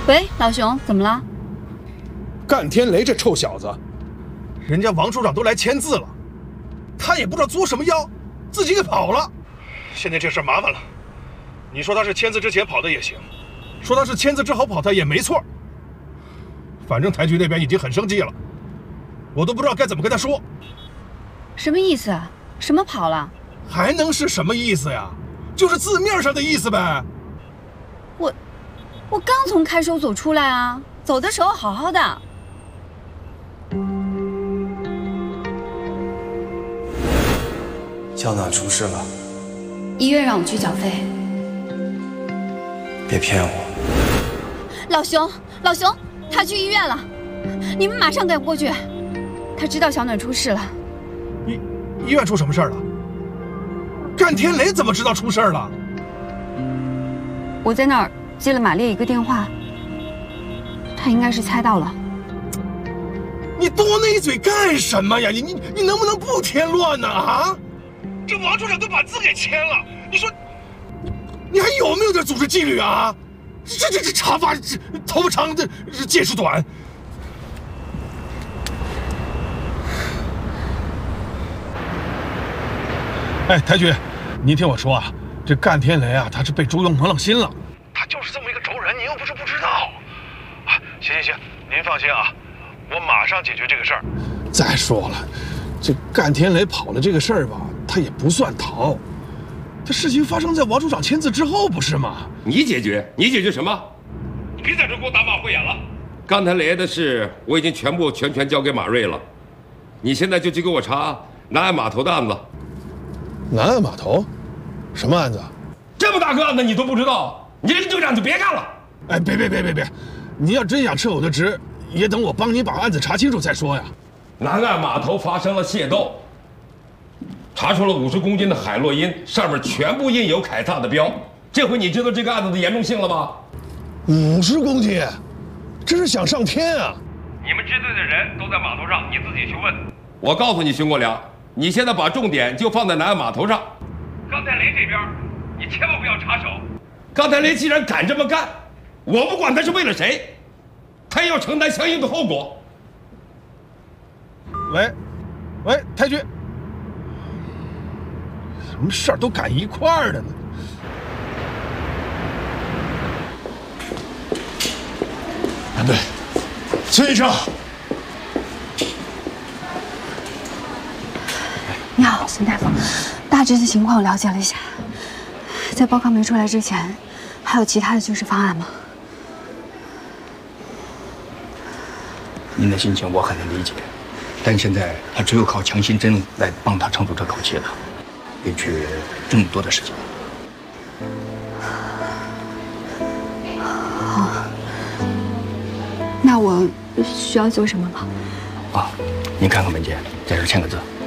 喂，老熊，怎么了？ 干天雷这臭小子， 人家王处长都来签字了，他也不知道作什么妖，自己给跑了。现在这事麻烦了，你说他是签字之前跑的也行，说他是签字之后跑的也没错。反正台局那边已经很生气了，我都不知道该怎么跟他说。 什么意思？什么跑了？ 还能是什么意思呀？就是字面上的意思呗。 我刚从看守所出来啊，走的时候好好的。 江娜出事了， 医院让我去缴费。 别骗我。 老熊，他去医院了，你们马上赶过去。他知道小暖出事了。 医院出什么事儿了？干天雷怎么知道出事儿了？ 我在那儿接了马烈一个电话，他应该是猜到了。 你多那一嘴干什么呀？你能不能不添乱呢？啊！这王处长都把字给签了，你说你还有没有点组织纪律啊？这茶发头发长，这见识短。哎，台局，您听我说啊，这干天雷啊，他是被朱庸蒙了心了。他就是这么一个轴人，您又不是不知道。啊，行，您放心啊，我马上解决这个事儿。再说了，这干天雷跑了这个事儿吧，他也不算逃。这事情发生在王处长签字之后，不是吗？ 你解决什么？你别在这给我打马虎眼了。刚才雷的事我已经全交给马瑞了，你现在就去给我查南岸码头的案子。 南岸码头，什么案子？ 这么大个案子你都不知道，你这个队长就别干了。 哎，别！你要真想撤我的职，也等我帮你把案子查清楚再说呀。 南岸码头发生了械斗，查出了50公斤的海洛因，上面全部印有凯撒的标。这回你知道这个案子的严重性了吗 ？50公斤，这是想上天啊！ 你们支队的人都在码头上，你自己去问。我告诉你，熊国良，你现在把重点就放在南岸码头上。刚才雷这边，你千万不要插手。刚才雷既然敢这么干，我不管他是为了谁，他也要承担相应的后果。 喂，台局，什么事儿都赶一块儿的呢？对，孙医生。 你好，孙大夫，大致的情况我了解了一下，在报告没出来之前，还有其他的救治方案吗？ 您的心情我很能理解，但现在他只有靠强心针来帮他撑住这口气了，别去这么多的事情。 好，那我需要做什么吗？ 啊，您看看文件，在这儿签个字。